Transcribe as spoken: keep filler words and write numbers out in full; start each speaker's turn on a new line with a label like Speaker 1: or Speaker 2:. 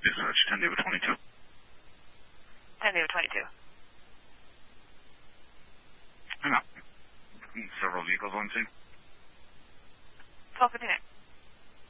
Speaker 1: Dispatch, ten David twenty-two.
Speaker 2: ten David twenty-two.
Speaker 1: Hang on. Several vehicles on scene.
Speaker 2: twelve fifty-nine.